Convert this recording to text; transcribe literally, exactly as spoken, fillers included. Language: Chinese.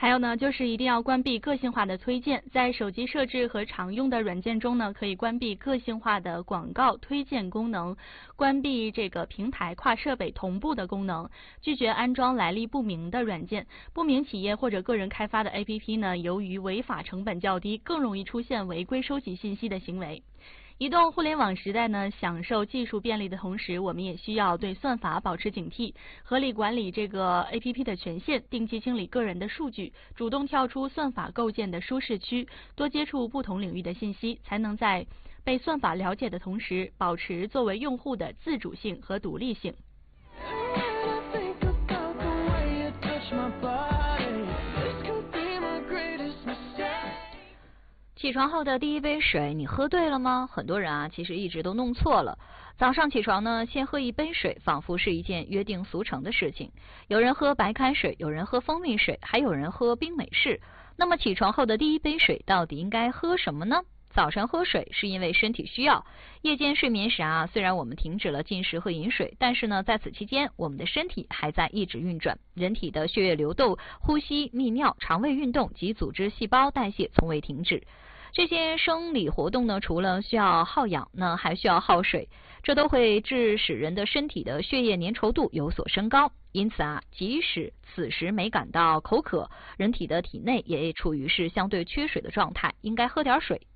还有呢，就是一定要关闭个性化的推荐，在手机设置和常用的软件中呢，可以关闭个性化的广告推荐功能，关闭这个平台跨设备同步的功能，拒绝安装来历不明的软件。不明企业或者个人开发的 A P P 呢，由于违法成本较低，更容易出现违规收集信息的行为。移动互联网时代呢，享受技术便利的同时，我们也需要对算法保持警惕，合理管理这个 A P P 的权限，定期清理个人的数据，主动跳出算法构建的舒适区，多接触不同领域的信息，才能在被算法了解的同时，保持作为用户的自主性和独立性。 起床后的第一杯水，你喝对了吗？很多人啊，其实一直都弄错了。早上起床呢，先喝一杯水，仿佛是一件约定俗成的事情。有人喝白开水，有人喝蜂蜜水，还有人喝冰美式。那么起床后的第一杯水，到底应该喝什么呢？早晨喝水是因为身体需要，夜间睡眠时啊，虽然我们停止了进食和饮水，但是呢，在此期间，我们的身体还在一直运转，人体的血液流动、呼吸、泌尿、肠胃运动及组织细胞代谢从未停止。这些生理活动呢，除了需要耗氧，那还需要耗水，这都会致使人的身体的血液粘稠度有所升高。因此啊，即使此时没感到口渴，人体的体内也处于是相对缺水的状态，应该喝点水